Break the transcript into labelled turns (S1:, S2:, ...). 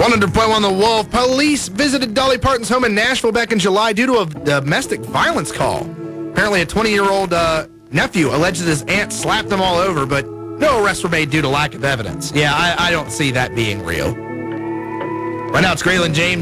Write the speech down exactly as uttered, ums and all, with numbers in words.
S1: one hundred point one The Wolf. Police visited Dolly Parton's home in Nashville back in July due to a domestic violence call. Apparently, a twenty-year-old uh, nephew alleged that his aunt slapped him all over, but no arrests were made due to lack of evidence. Yeah, I, I don't see that being real. Right now, it's Graylin James.